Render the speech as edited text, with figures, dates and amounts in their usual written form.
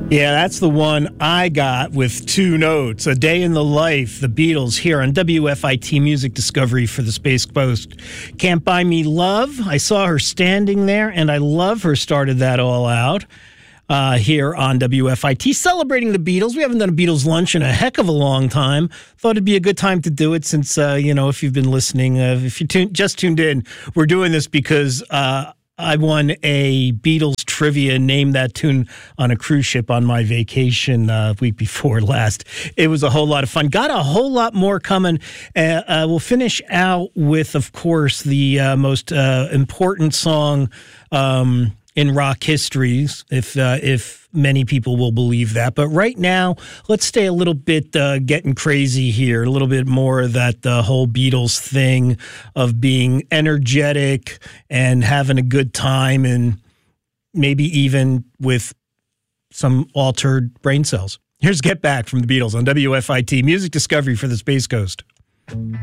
Yeah, that's the one I got with two notes. A Day in the Life, the Beatles, here on WFIT Music Discovery for the Space Coast. Can't Buy Me Love. I saw her standing there, and I love her started that all out here on WFIT, celebrating the Beatles. We haven't done a Beatles lunch in a heck of a long time. Thought it'd be a good time to do it since, if you've been listening, if you just tuned in, we're doing this because I won a Beatles trivia, named that tune on a cruise ship on my vacation week before last. It was a whole lot of fun. Got a whole lot more coming. We'll finish out with, of course, the most important song in rock history, if many people will believe that. But right now, let's stay a little bit getting crazy here, a little bit more of that whole Beatles thing of being energetic and having a good time, and maybe even with some altered brain cells. Here's Get Back from the Beatles on WFIT Music Discovery for the Space Coast.